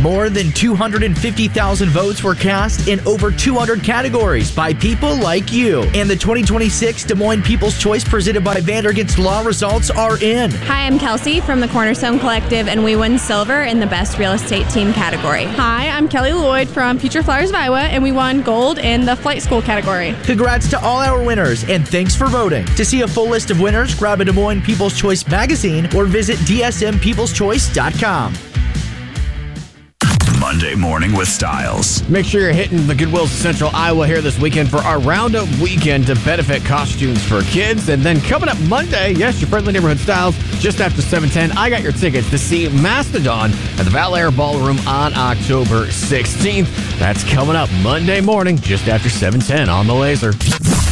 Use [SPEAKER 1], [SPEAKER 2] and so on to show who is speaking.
[SPEAKER 1] More than 250,000 votes were cast in over 200 categories by people like you. And the 2026 Des Moines People's Choice presented by Vandergast Law results are in.
[SPEAKER 2] Hi, I'm Kelsey from the Cornerstone Collective, and we won silver in the Best Real Estate Team category.
[SPEAKER 3] Hi, I'm Kelly Lloyd from Future Flyers of Iowa, and we won gold in the Flight School category.
[SPEAKER 1] Congrats to all our winners, and thanks for voting. To see a full list of winners, grab a Des Moines People's Choice magazine or visit dsmpeopleschoice.com.
[SPEAKER 4] Monday Morning with Styles.
[SPEAKER 5] Make sure you're hitting the Goodwills of Central Iowa here this weekend for our Roundup weekend to benefit costumes for kids. And then coming up Monday, yes, your friendly neighborhood Styles, just after 7:10, I got your tickets to see Mastodon at the Valair Ballroom on October 16th. That's coming up Monday morning, just after 7:10 on The Laser.